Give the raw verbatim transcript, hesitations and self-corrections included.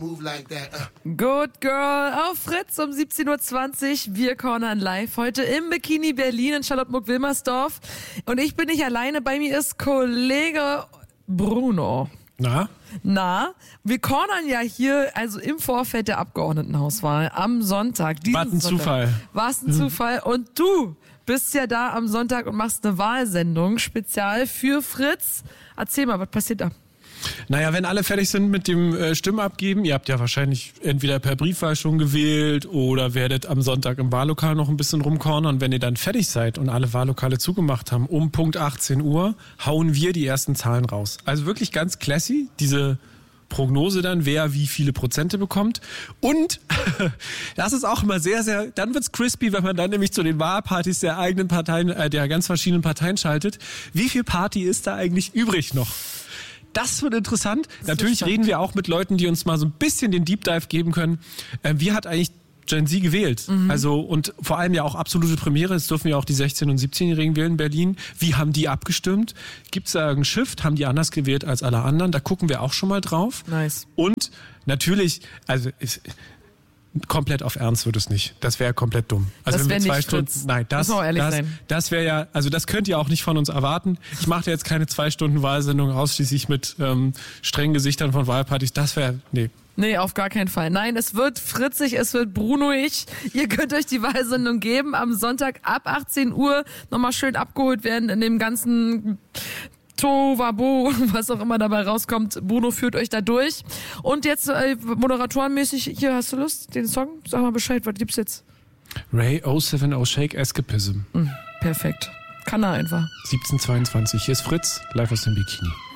Move like that. Uh. Good Girl auf Fritz um siebzehn Uhr zwanzig. Wir cornern live heute im Bikini Berlin in Charlottenburg-Wilmersdorf. Und ich bin nicht alleine. Bei mir ist Kollege Bruno. Na? Na, wir cornern ja hier, also im Vorfeld der Abgeordnetenhauswahl am Sonntag. War ein Sonntag. Zufall. War es ein Zufall. Und du bist ja da am Sonntag und machst eine Wahlsendung spezial für Fritz. Erzähl mal, was passiert da? Naja, wenn alle fertig sind mit dem äh, Stimmabgeben, ihr habt ja wahrscheinlich entweder per Briefwahl schon gewählt oder werdet am Sonntag im Wahllokal noch ein bisschen rumcornern. Wenn ihr dann fertig seid und alle Wahllokale zugemacht haben, um Punkt achtzehn Uhr, hauen wir die ersten Zahlen raus. Also wirklich ganz classy, diese Prognose dann, wer wie viele Prozente bekommt. Und das ist auch immer sehr, sehr, dann wird's crispy, wenn man dann nämlich zu den Wahlpartys der eigenen Parteien, äh, der ganz verschiedenen Parteien schaltet. Wie viel Party ist da eigentlich übrig noch? Das wird interessant. Das Natürlich reden wir auch mit Leuten, die uns mal so ein bisschen den Deep Dive geben können. Äh, wie hat eigentlich Gen Z gewählt? Mhm. Also, und vor allem ja auch absolute Premiere. Es dürfen ja auch die sechzehn- und siebzehnjährigen wählen in Berlin. Wie haben die abgestimmt? Gibt es da irgendeinen Shift? Haben die anders gewählt als alle anderen? Da gucken wir auch schon mal drauf. Nice. Und natürlich, also, ist, komplett auf Ernst wird es nicht. Das wäre komplett dumm. Also das wenn wir zwei nicht Stunden, Fritz. nein, das, Muss man auch ehrlich das, sein. das wäre ja, also das könnt ihr auch nicht von uns erwarten. Ich mache jetzt keine zwei Stunden Wahlsendung ausschließlich mit ähm, strengen Gesichtern von Wahlpartys. Das wäre, nee. Nee, auf gar keinen Fall. Nein, es wird fritzig, es wird Brunoig. Ihr könnt euch die Wahlsendung geben. Am Sonntag ab achtzehn Uhr nochmal schön abgeholt werden in dem ganzen Tovabo, was auch immer dabei rauskommt. Bruno führt euch da durch. Und jetzt äh, moderatorenmäßig, hier, hast du Lust, den Song? Sag mal Bescheid, was gibt's jetzt? Ray oh sieben oh Shake Escapism. Mhm, perfekt. Kann er einfach. siebzehn zweiundzwanzig. Hier ist Fritz, live aus dem Bikini.